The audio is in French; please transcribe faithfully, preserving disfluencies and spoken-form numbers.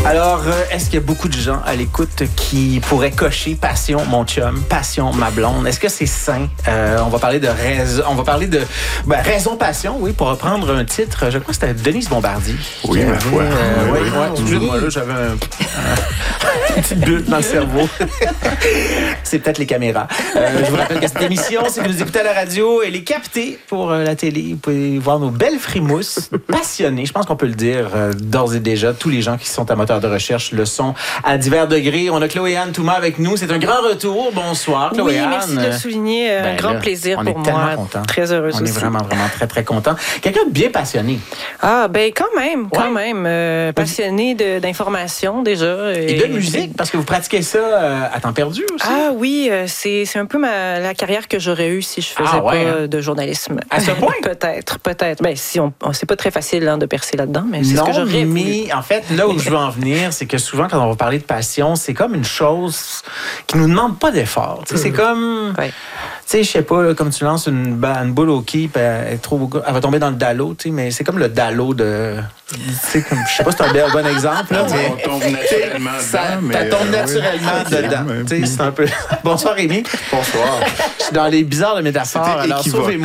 Alors, euh, est-ce qu'il y a beaucoup de gens à l'écoute qui pourraient cocher passion, mon chum, passion, ma blonde? Est-ce que c'est sain? Euh, on va parler de raison, on va parler de ben, raison, passion, oui, pour reprendre un titre. Je crois que c'était Denise Bombardier. Oui, ma foi. Euh, oui, oui, oui. ouais, excusez-moi, là, j'avais un, un, une petite bulle dans le cerveau. C'est peut-être les caméras. Euh, je vous rappelle que cette émission, si vous nous écoutez à la radio, elle est captée pour euh, la télé. Vous pouvez voir nos belles frimouses, passionnées. Je pense qu'on peut le dire euh, d'ores et déjà. Tous les gens qui sont amateurs de recherche le sont à divers degrés. On a Chloé-Anne Touma avec nous. C'est un grand retour. Bonsoir, Chloé-Anne. Oui, merci de le souligner. Un Ben grand là, plaisir on pour est tellement moi. content. Très heureuse On aussi. est vraiment, vraiment très, très content. Quelqu'un de bien passionné. Ah, ben quand même, quand Ouais. même. Euh, passionné de, d'information déjà. Et de musique, parce que vous pratiquez ça euh, à temps perdu aussi. Ah oui, euh, c'est, c'est un peu ma, la carrière que j'aurais eue si je faisais Ah ouais, pas hein? de journalisme. À ce point? Peut-être, peut-être. Ben, si on, on- c'est pas très facile hein, de percer là-dedans, mais c'est non, ce que j'aurais voulu. mais en fait, là où je veux en venir, c'est que souvent, quand on va parler de passion, c'est comme une chose qui nous demande pas d'effort. Tu sais, c'est comme... Ouais. Tu sais, je sais pas, là, comme tu lances une, ba- une boule au quai, puis elle, est trop, elle va tomber dans le dallo, tu sais, mais c'est comme le dallo de... Tu sais, comme, je sais pas si c'est un bel- bon exemple, là, mais... On tombe naturellement Ça, dedans, mais, ça tombe euh, naturellement oui. dedans. Ok, Tu sais, c'est un peu... Bonsoir, Rémi. Bonsoir. Je suis dans les bizarres de métaphores, C'était alors équivoque. sauvez-moi.